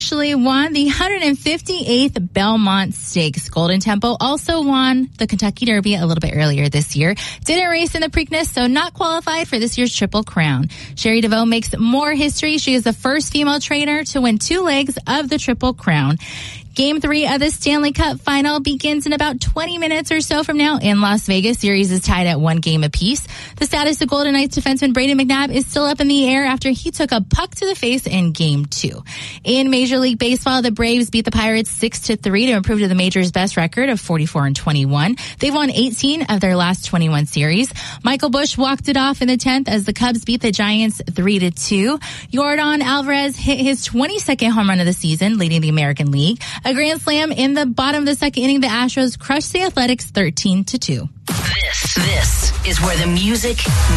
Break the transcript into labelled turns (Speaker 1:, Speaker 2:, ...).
Speaker 1: actually won the 158th Belmont Stakes. Golden Tempo also won the Kentucky Derby a little bit earlier this year. Didn't race in the Preakness, so not qualified for this year's Triple Crown. Sherry DeVoe makes more history. She is the first female trainer to win 2 legs of the Triple Crown. Game 3 of the Stanley Cup final begins in about 20 minutes or so from now in Las Vegas. Series is tied at 1 game apiece. The status of Golden Knights defenseman Brayden McNabb is still up in the air after he took a puck to the face in Game 2. In Major League Baseball, the Braves beat the Pirates 6-3 to improve to the major's best record of 44-21. They've won 18 of their last 21 series. Michael Busch walked it off in the 10th as the Cubs beat the Giants 3-2. Yordan Alvarez hit his 22nd home run of the season, leading the American League. A grand slam in the bottom of the second inning, the Astros crushed the Athletics 13-2.
Speaker 2: This is where the music